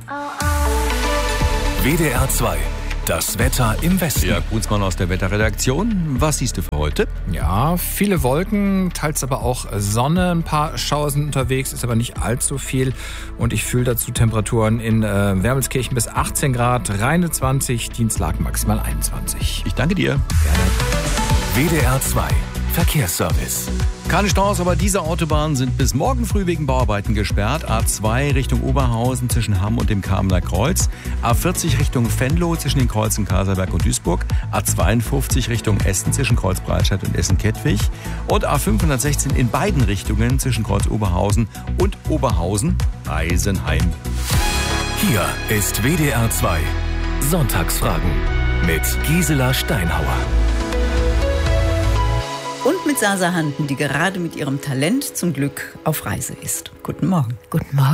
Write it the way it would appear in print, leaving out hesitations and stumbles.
WDR 2. Das Wetter im Westen. Ja, Brunsmann aus der Wetterredaktion. Was siehst du für heute? Ja, viele Wolken, teils aber auch Sonne. Ein paar Schauer sind unterwegs, ist aber nicht allzu viel. Und ich fühle dazu Temperaturen in Wermelskirchen bis 18 Grad, Rheine 20, Dienstlaken maximal 21. Ich danke dir. Gerne. WDR 2. Verkehrsservice. Keine Staus, aber diese Autobahnen sind bis morgen früh wegen Bauarbeiten gesperrt. A2 Richtung Oberhausen zwischen Hamm und dem Kamener Kreuz. A40 Richtung Venlo zwischen den Kreuzen Kaserberg und Duisburg. A52 Richtung Essen zwischen Kreuz Breitscheid und Essen-Kettwig. Und A516 in beiden Richtungen zwischen Kreuz Oberhausen und Oberhausen-Eisenheim. Hier ist WDR 2. Sonntagsfragen mit Gisela Steinhauer. Und mit Sasa Handen, die gerade mit ihrem Talent zum Glück auf Reise ist. Guten Morgen. Guten Morgen.